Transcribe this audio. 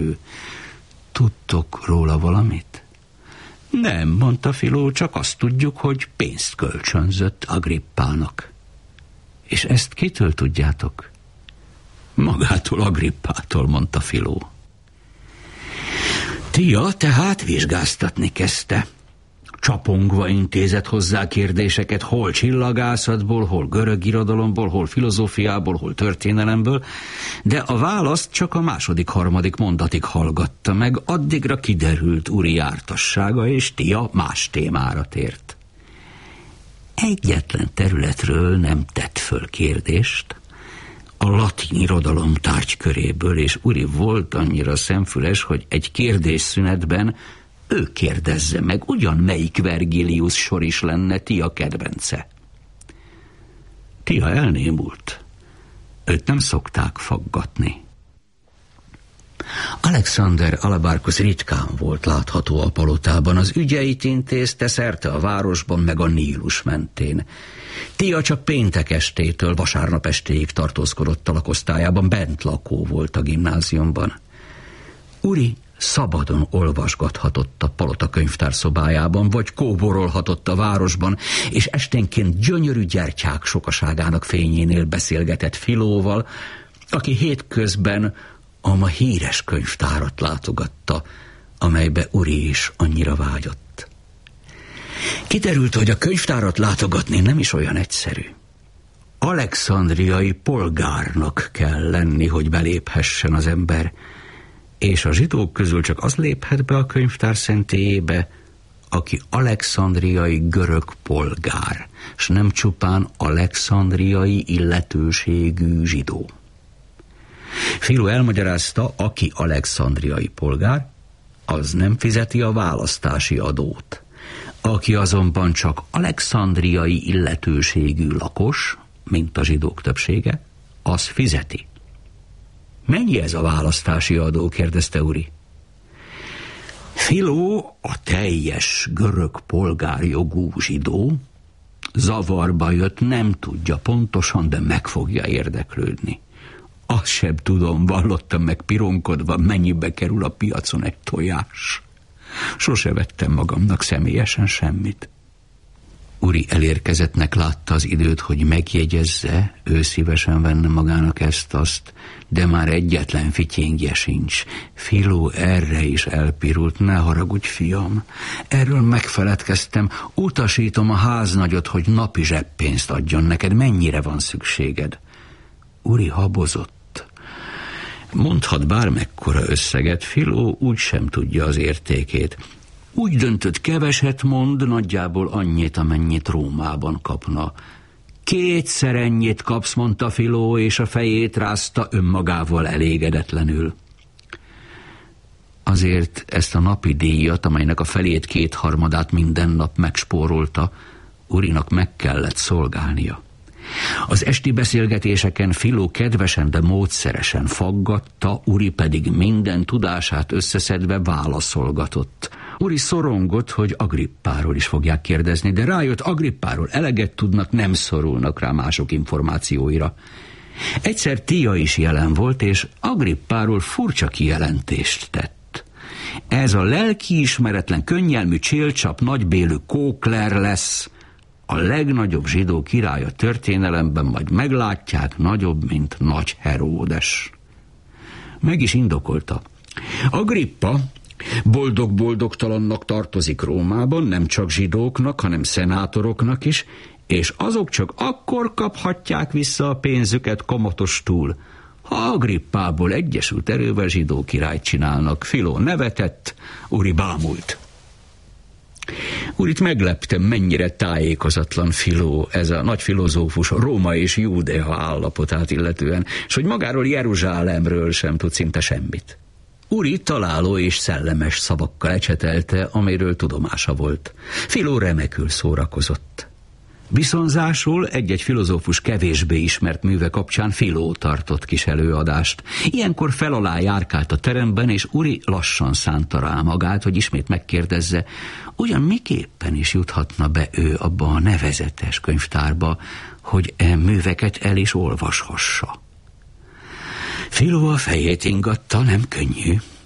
ő. Tudtok róla valamit? Nem, mondta Filó, csak azt tudjuk, hogy pénzt kölcsönzött Agrippának. És ezt kitől tudjátok? Magától, Agrippától, mondta Filó. Tia tehát vizsgáztatni kezdte. Csapongva intézett hozzá kérdéseket, hol csillagászatból, hol görög irodalomból, hol filozófiából, hol történelemből, de a választ csak a második-harmadik mondatig hallgatta meg, addigra kiderült Uri jártassága, és Tia más témára tért. Egyetlen területről nem tett föl kérdést, a latin irodalom tárgyköréből, és Uri volt annyira szemfüles, hogy egy kérdésszünetben ő kérdezze meg, ugyan melyik Vergilius sor is lenne Tia kedvence. Tia elnémult. Őt nem szokták faggatni. Alexander Alabarkus ritkán volt látható a palotában, az ügyeit intézte szerte a városban, meg a Nílus mentén. Tia csak péntek estétől vasárnap estéig tartózkodott a lakosztályában, bent lakó volt a gimnáziumban. Uri szabadon olvasgathatott a palota könyvtárszobájában, vagy kóborolhatott a városban, és esténként gyönyörű gyertyák sokaságának fényénél beszélgetett Filóval, aki hétközben a ma híres könyvtárat látogatta, amelybe Uri is annyira vágyott. Kiderült, hogy a könyvtárat látogatni nem is olyan egyszerű. Alexandriai polgárnak kell lenni, hogy beléphessen az ember, és a zsidók közül csak az léphet be a könyvtár szentélyébe, aki alexandriai görög polgár, s nem csupán alexandriai illetőségű zsidó. Filó elmagyarázta, aki alexandriai polgár, az nem fizeti a választási adót. Aki azonban csak alexandriai illetőségű lakos, mint a zsidók többsége, az fizeti. Mennyi ez a választási adó? Kérdezte Uri. Filó, a teljes görög polgárjogú zsidó, zavarba jött, nem tudja pontosan, de meg fogja érdeklődni. Azt sem tudom, vallottam meg pironkodva, mennyibe kerül a piacon egy tojás. Sose vettem magamnak személyesen semmit. Uri elérkezettnek látta az időt, hogy megjegyezze, ő szívesen venne magának ezt-azt, de már egyetlen fityéngje sincs. Filó erre is elpirult. Ne haragudj, fiam, erről megfeledkeztem, utasítom a háznagyot, hogy napi zseppénzt adjon neked, mennyire van szükséged. Uri habozott. Mondhat bármekkora összeget, Filó úgysem tudja az értékét. Úgy döntött, keveset mond, nagyjából annyit, amennyit Rómában kapna. 2-szer ennyit kapsz, mondta Filó, és a fejét rázta önmagával elégedetlenül. Azért ezt a napi díjat, amelynek a felét 2/3 minden nap megspórolta, Urinak meg kellett szolgálnia. Az esti beszélgetéseken Filó kedvesen, de módszeresen faggatta, Uri pedig minden tudását összeszedve válaszolgatott. Uri szorongott, hogy Agrippáról is fogják kérdezni, de rájött, Agrippáról eleget tudnak, nem szorulnak rá mások információira. Egyszer Tia is jelen volt, és Agrippáról furcsa kijelentést tett. Ez a lelkiismeretlen, könnyelmű csélcsap nagybélű Kókler lesz, a legnagyobb zsidó király a történelemben, majd meglátják, nagyobb, mint Nagy Heródes. Meg is indokolta. Agrippa boldog-boldogtalannak tartozik Rómában, nem csak zsidóknak, hanem szenátoroknak is, és azok csak akkor kaphatják vissza a pénzüket kamatostól, ha Agrippából egyesült erővel zsidó királyt csinálnak. Filó nevetett, Uri bámult. Urit megleptem, mennyire tájékozatlan Filó, ez a nagy filozófus Róma és Júdea állapotát illetően, és hogy magáról Jeruzsálemről sem tud szinte semmit. Uri találó és szellemes szavakkal ecsetelte, amiről tudomása volt. Filó remekül szórakozott. Viszonzásul egy-egy filozófus kevésbé ismert műve kapcsán Filó tartott kis előadást. Ilyenkor fel alá járkált a teremben, és Uri lassan szánta rá magát, hogy ismét megkérdezze, ugyan miképpen is juthatna be ő abba a nevezetes könyvtárba, hogy műveket el is olvashassa. Filó a fejét ingatta, nem könnyű.